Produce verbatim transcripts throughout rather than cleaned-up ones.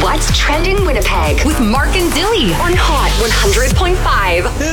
What's Trending Winnipeg with Mark and Dilly on Hot one hundred point five. Hit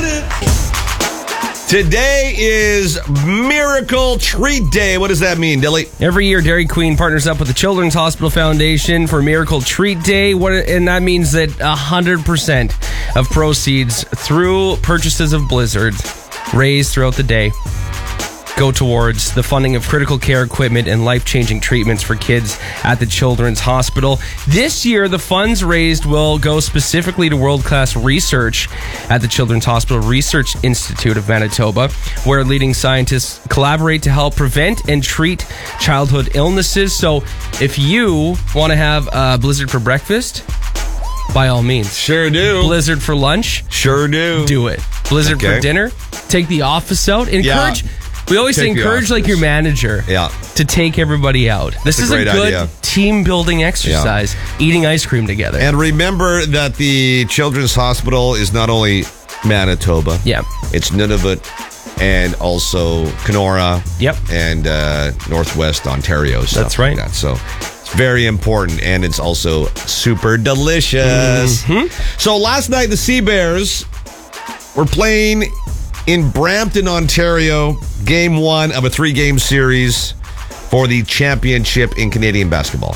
it. Today is Miracle Treat Day. What does that mean, Dilly? Every year, Dairy Queen partners up with the Children's Hospital Foundation for Miracle Treat Day, what, and that means that one hundred percent of proceeds through purchases of Blizzard raised throughout the day go towards the funding of critical care equipment and life-changing treatments for kids at the Children's Hospital. This year, the funds raised will go specifically to world-class research at the Children's Hospital Research Institute of Manitoba, where leading scientists collaborate to help prevent and treat childhood illnesses. So if you want to have uh, Blizzard for breakfast, by all means. Sure do. Blizzard for lunch? Sure do. Do it. Blizzard Okay. for dinner? Take the office out. Encourage... Yeah. We always Take say the encourage like office. your manager Yeah. to take everybody out. This That's is a a great good idea. team building exercise, eating ice cream together. And remember that the Children's Hospital is not only Manitoba. Yeah. It's Nunavut and also Kenora. Yep. And uh, Northwest Ontario. Stuff That's right. Like that. So it's very important, and it's also super delicious. Mm-hmm. So last night, the Sea Bears were playing in Brampton, Ontario, game one of a three-game series for the championship in Canadian basketball.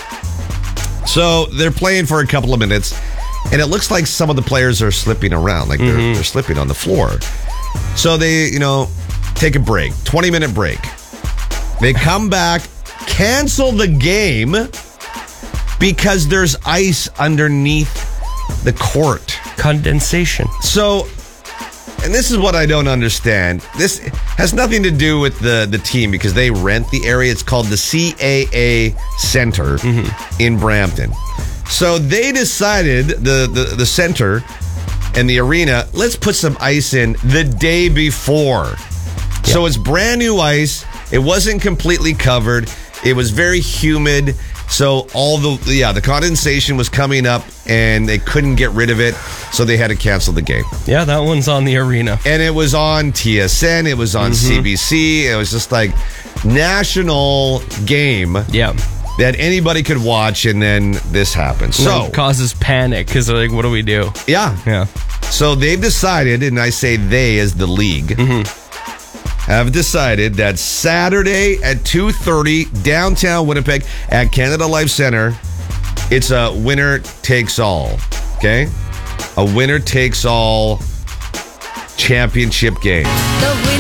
So they're playing for a couple of minutes, and it looks like some of the players are slipping around, like they're, Mm-hmm. they're slipping on the floor. So they, you know, take a break, twenty-minute break. They come back, cancel the game because there's ice underneath the court. Condensation. So... And this is what I don't understand. This has nothing to do with the, the team because they rent the area. It's called the C A A Center Mm-hmm. in Brampton. So they decided, the, the, the center and the arena, let's put some ice in the day before. Yeah. So it's brand new ice. It wasn't completely covered. It was very humid. So all the, yeah, the condensation was coming up and they couldn't get rid of it. So they had to cancel the game. Yeah, that one's on the arena. And it was on T S N. It was on Mm-hmm. C B C. It was just like national game Yeah. that anybody could watch. And then this happened. So, It causes panic because they're like, what do we do? yeah. Yeah. So they've decided, and I say they as the league, Mm-hmm. have decided that Saturday at two thirty downtown Winnipeg at Canada Life Center, it's a winner takes all. Okay? A winner takes all championship game. The winner